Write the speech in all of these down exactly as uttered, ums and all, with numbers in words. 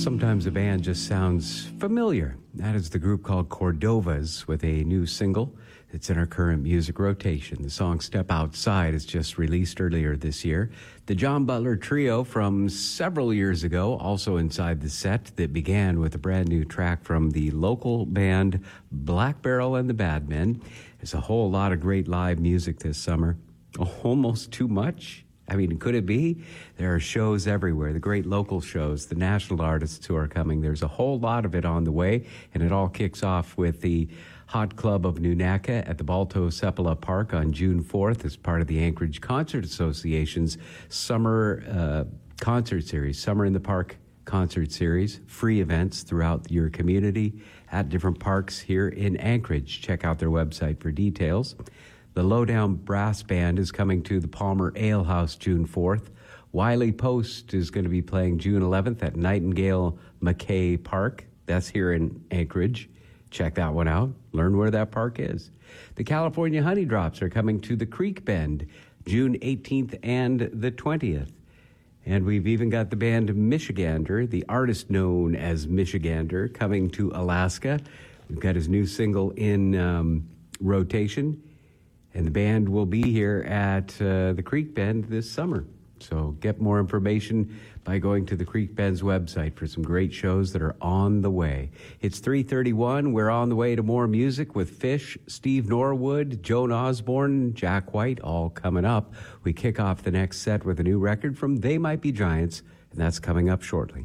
Sometimes a band just sounds familiar. That is the group called Cordovas with a new single that's in our current music rotation. The song Step Outside is just released earlier this year. The John Butler Trio from several years ago, also inside the set, that began with a brand new track from the local band Black Barrel and the Bad Men. There's a whole lot of great live music this summer. Almost too much. I mean, could it be? There are shows everywhere, the great local shows, the national artists who are coming. There's a whole lot of it on the way, and it all kicks off with the Hot Club of Nunaka at the Balto Sepulveda Park on June fourth as part of the Anchorage Concert Association's summer uh, concert series, Summer in the Park concert series, free events throughout your community at different parks here in Anchorage. Check out their website for details. The Lowdown Brass Band is coming to the Palmer Ale House June fourth. Wiley Post is going to be playing June eleventh at Nightingale McKay Park. That's here in Anchorage. Check that one out. Learn where that park is. The California Honey Drops are coming to the Creek Bend June eighteenth and the twentieth. And we've even got the band Michigander, the artist known as Michigander, coming to Alaska. We've got his new single in um, rotation. And the band will be here at uh, the Creek Bend this summer. So get more information by going to the Creek Bend's website for some great shows that are on the way. It's three thirty-one. We're on the way to more music with Fish, Steve Norwood, Joan Osborne, Jack White, all coming up. We kick off the next set with a new record from They Might Be Giants, and that's coming up shortly.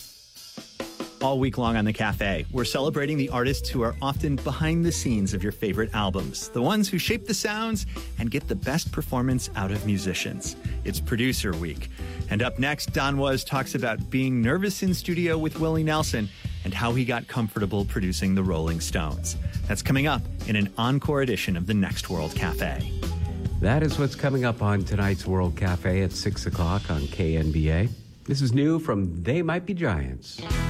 All week long on The Cafe, we're celebrating the artists who are often behind the scenes of your favorite albums, the ones who shape the sounds and get the best performance out of musicians. It's Producer Week. And up next, Don Was talks about being nervous in studio with Willie Nelson and how he got comfortable producing the Rolling Stones. That's coming up in an encore edition of the Next World Cafe. That is what's coming up on tonight's World Cafe at six o'clock on K N B A. This is new from They Might Be Giants.